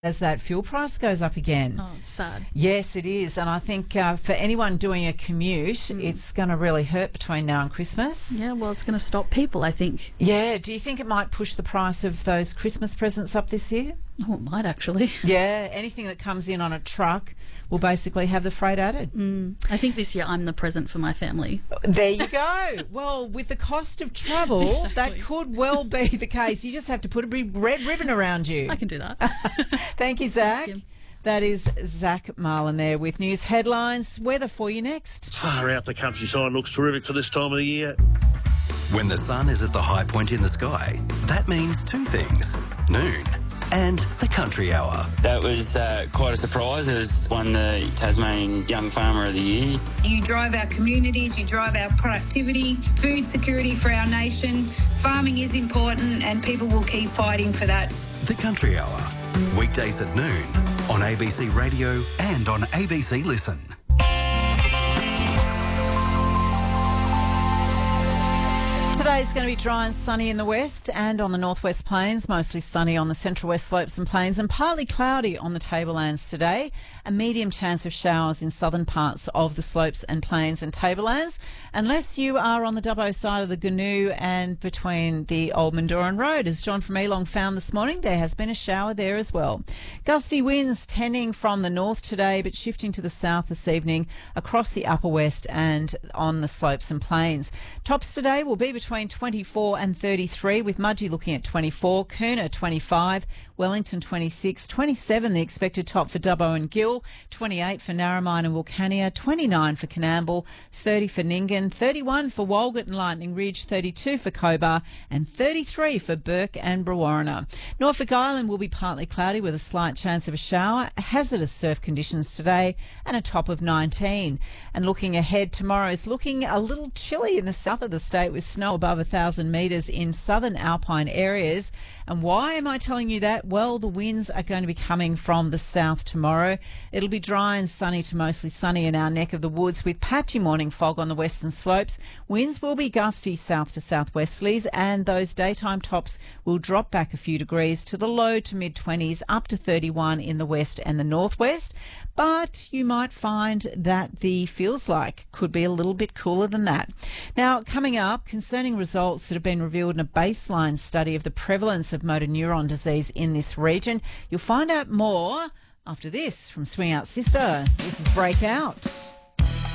as that fuel price goes up again. Oh, it's sad. Yes, it is. And I think for anyone doing a commute, it's going to really hurt between now and Christmas. Yeah, well, it's going to stop people, I think. Yeah. Do you think it might push the price of those Christmas presents up this year? Oh, it might actually. Yeah. Anything that comes in on a truck will basically have the freight added. I think this year I'm the present for my family. There you go. Well, with the cost of travel, Exactly. that could well be the case. You just have to put a big red ribbon around you. I can do that. Thank you, Zach. Thank you. That is Zach Marlin there with news headlines. Weather for you next. Far out, the countryside looks terrific for this time of the year. When the sun is at the high point in the sky, that means two things: noon and the country hour. That was quite a surprise. It was won the Tasmanian Young Farmer of the Year. You drive our communities, you drive our productivity, food security for our nation. Farming is important and people will keep fighting for that. The country hour, weekdays at noon on ABC Radio and on ABC Listen. Today's going to be dry and sunny in the west and on the northwest plains, mostly sunny on the central west slopes and plains, and partly cloudy on the tablelands today. A medium chance of showers in southern parts of the slopes and plains and tablelands, unless you are on the Dubbo side of the Goonoo and between the Old Manduran Road. As John from Elong found this morning, there has been a shower there as well. Gusty winds tending from the north today, but shifting to the south this evening across the upper west and on the slopes and plains. Tops today will be between 24 and 33, with Mudgee looking at 24, Coona 25, Wellington 26, 27 the expected top for Dubbo and Gill, 28 for Narromine and Wilcannia, 29 for Coonamble, 30 for Nyngan, 31 for Walgett and Lightning Ridge, 32 for Cobar and 33 for Burke and Brewarrina. Norfolk Island will be partly cloudy with a slight chance of a shower, hazardous surf conditions today and a top of 19. And looking ahead, tomorrow's looking a little chilly in the south of the state with snow above 1,000 metres in southern alpine areas. And why am I telling you that? Well, the winds are going to be coming from the south tomorrow. It'll be dry and sunny to mostly sunny in our neck of the woods with patchy morning fog on the western slopes. Winds will be gusty south to southwesterlies, and those daytime tops will drop back a few degrees to the low to mid-20s, up to 31 in the west and the northwest. But you might find that the feels like could be a little bit cooler than that. Now, coming up, concerning results that have been revealed in a baseline study of the prevalence of motor neuron disease in this region. You'll find out more after this from Swing Out Sister. This is Breakout.